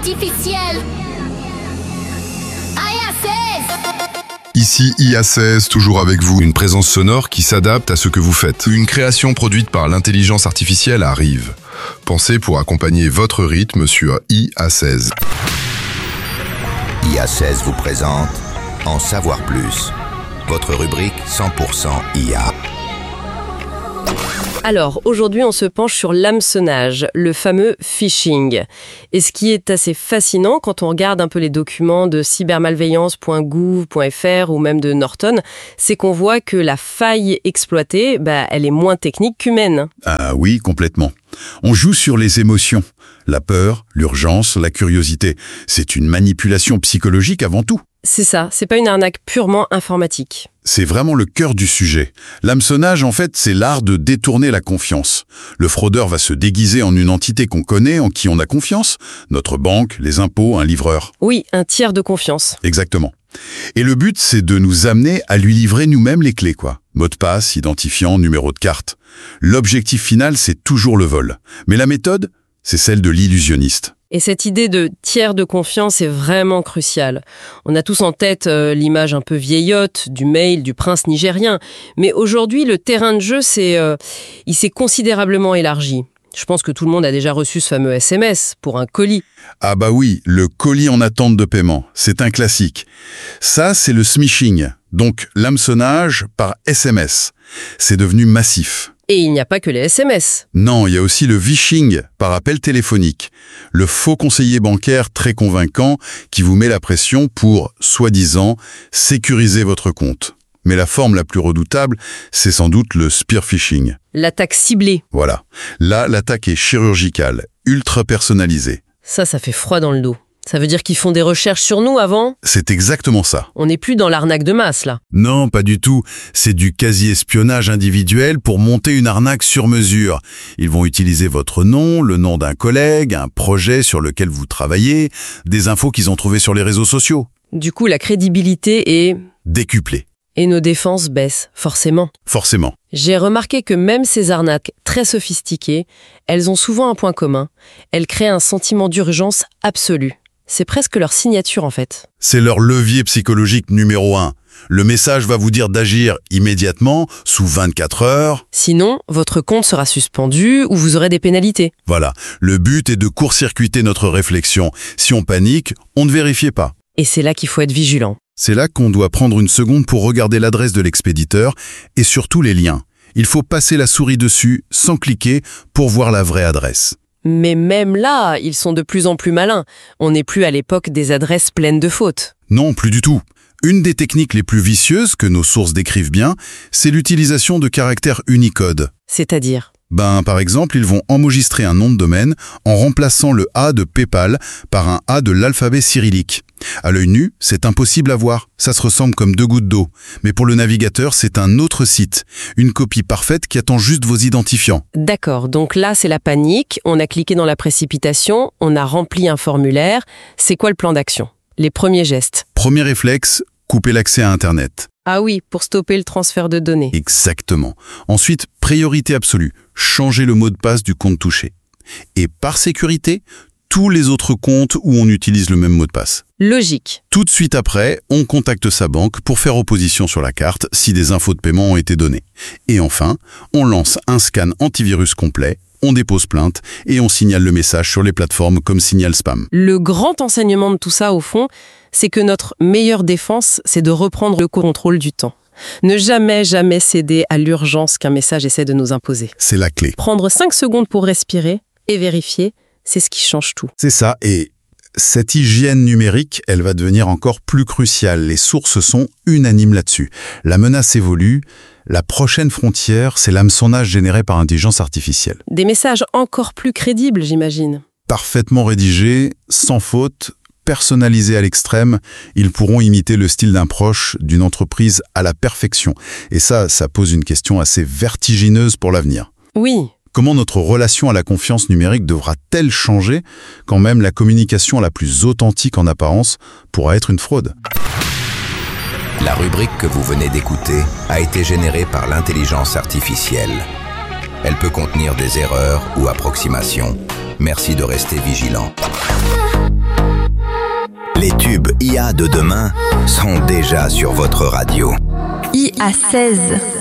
artificielle. Ici IA16, toujours avec vous, une présence sonore qui s'adapte à ce que vous faites. Une création produite par l'intelligence artificielle arrive. Pensez pour accompagner votre rythme sur IA16. IA16 vous présente En savoir plus, votre rubrique 100% IA. Alors, aujourd'hui, on se penche sur l'hameçonnage, le fameux phishing. Et ce qui est assez fascinant quand on regarde un peu les documents de cybermalveillance.gouv.fr ou même de Norton, c'est qu'on voit que la faille exploitée, elle est moins technique qu'humaine. Ah oui, complètement. On joue sur les émotions. La peur, l'urgence, la curiosité. C'est une manipulation psychologique avant tout. C'est ça, c'est pas une arnaque purement informatique. C'est vraiment le cœur du sujet. L'hameçonnage, en fait, c'est l'art de détourner la confiance. Le fraudeur va se déguiser en une entité qu'on connaît, en qui on a confiance. Notre banque, les impôts, un livreur. Oui, un tiers de confiance. Exactement. Et le but, c'est de nous amener à lui livrer nous-mêmes les clés, quoi. Mot de passe, identifiant, numéro de carte. L'objectif final, c'est toujours le vol. Mais la méthode, c'est celle de l'illusionniste. Et cette idée de tiers de confiance est vraiment cruciale. On a tous en tête l'image un peu vieillotte du mail du prince nigérien. Mais aujourd'hui, le terrain de jeu, il s'est considérablement élargi. Je pense que tout le monde a déjà reçu ce fameux SMS pour un colis. Ah bah oui, le colis en attente de paiement, c'est un classique. Ça, c'est le smishing, donc l'hameçonnage par SMS. C'est devenu massif. Et il n'y a pas que les SMS. Non, il y a aussi le vishing par appel téléphonique. Le faux conseiller bancaire très convaincant qui vous met la pression pour, soi-disant, sécuriser votre compte. Mais la forme la plus redoutable, c'est sans doute le spear phishing. L'attaque ciblée. Voilà. Là, l'attaque est chirurgicale, ultra personnalisée. Ça fait froid dans le dos. Ça veut dire qu'ils font des recherches sur nous avant ? C'est exactement ça. On n'est plus dans l'arnaque de masse, là. Non, pas du tout. C'est du quasi-espionnage individuel pour monter une arnaque sur mesure. Ils vont utiliser votre nom, le nom d'un collègue, un projet sur lequel vous travaillez, des infos qu'ils ont trouvées sur les réseaux sociaux. Du coup, la crédibilité est... décuplée. Et nos défenses baissent, forcément. Forcément. J'ai remarqué que même ces arnaques très sophistiquées, elles ont souvent un point commun. Elles créent un sentiment d'urgence absolue. C'est presque leur signature, en fait. C'est leur levier psychologique numéro 1. Le message va vous dire d'agir immédiatement, sous 24 heures. Sinon, votre compte sera suspendu ou vous aurez des pénalités. Voilà. Le but est de court-circuiter notre réflexion. Si on panique, on ne vérifie pas. Et c'est là qu'il faut être vigilant. C'est là qu'on doit prendre une seconde pour regarder l'adresse de l'expéditeur et surtout les liens. Il faut passer la souris dessus, sans cliquer, pour voir la vraie adresse. Mais même là, ils sont de plus en plus malins. On n'est plus à l'époque des adresses pleines de fautes. Non, plus du tout. Une des techniques les plus vicieuses que nos sources décrivent bien, c'est l'utilisation de caractères Unicode. C'est-à-dire ? Par exemple, ils vont enregistrer un nom de domaine en remplaçant le A de PayPal par un A de l'alphabet cyrillique. À l'œil nu, c'est impossible à voir, ça se ressemble comme 2 gouttes d'eau. Mais pour le navigateur, c'est un autre site, une copie parfaite qui attend juste vos identifiants. D'accord, donc là c'est la panique, on a cliqué dans la précipitation, on a rempli un formulaire. C'est quoi le plan d'action ? Les premiers gestes. Premier réflexe, couper l'accès à Internet. Ah oui, pour stopper le transfert de données. Exactement. Ensuite, priorité absolue, changer le mot de passe du compte touché. Et par sécurité, tous les autres comptes où on utilise le même mot de passe. Logique. Tout de suite après, on contacte sa banque pour faire opposition sur la carte si des infos de paiement ont été données. Et enfin, on lance un scan antivirus complet, on dépose plainte et on signale le message sur les plateformes comme signal spam. Le grand enseignement de tout ça, au fond, c'est que notre meilleure défense, c'est de reprendre le contrôle du temps. Ne jamais céder à l'urgence qu'un message essaie de nous imposer. C'est la clé. Prendre 5 secondes pour respirer et vérifier, c'est ce qui change tout. C'est ça, et cette hygiène numérique, elle va devenir encore plus cruciale. Les sources sont unanimes là-dessus. La menace évolue. La prochaine frontière, c'est l'hameçonnage généré par intelligence artificielle. Des messages encore plus crédibles, j'imagine. Parfaitement rédigés, sans faute, personnalisés à l'extrême, ils pourront imiter le style d'un proche, d'une entreprise à la perfection. Et ça pose une question assez vertigineuse pour l'avenir. Oui. Comment notre relation à la confiance numérique devra-t-elle changer quand même la communication la plus authentique en apparence pourra être une fraude ? La rubrique que vous venez d'écouter a été générée par l'intelligence artificielle. Elle peut contenir des erreurs ou approximations. Merci de rester vigilant. Les tubes IA de demain sont déjà sur votre radio. IA16